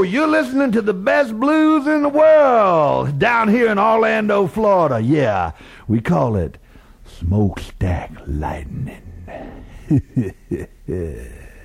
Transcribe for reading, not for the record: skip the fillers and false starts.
you're listening to the best blues in the world down here in Orlando, Florida. Yeah, we call it Smokestack Lightning.